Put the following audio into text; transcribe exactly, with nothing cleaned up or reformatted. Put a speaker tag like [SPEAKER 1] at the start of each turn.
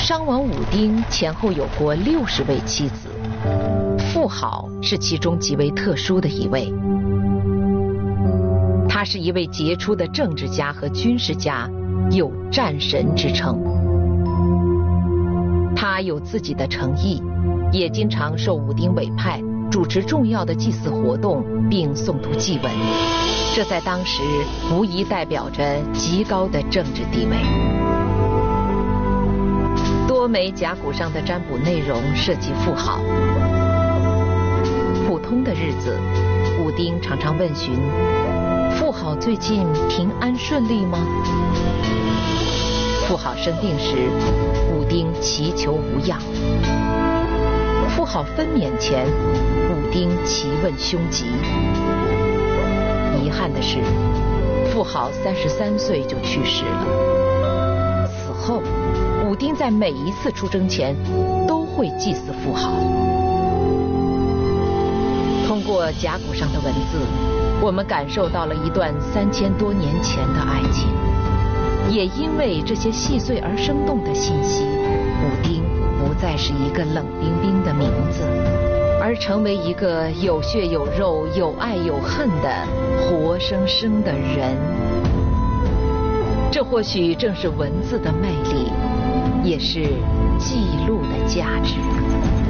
[SPEAKER 1] 商王武丁前后有过六十位妻子，妇好是其中极为特殊的一位。他是一位杰出的政治家和军事家，有战神之称。他有自己的诚意，也经常受武丁委派主持重要的祭祀活动，并诵读祭文。这在当时无疑代表着极高的政治地位。多枚甲骨上的占卜内容涉及妇好。普通的日子，武丁常常问询：妇好最近平安顺利吗？妇好生病时，武丁祈求无恙；妇好分娩前，武丁祈问凶吉。遗憾的是，妇好三十三岁就去世了。此后，武丁在每一次出征前都会祭祀妇好。通过甲骨上的文字，我们感受到了一段三千多年前的爱情。也因为这些细碎而生动的信息，武丁不再是一个冷冰冰的名字，而成为一个有血有肉、有爱有恨的活生生的人。这或许正是文字的魅力，也是记录的价值。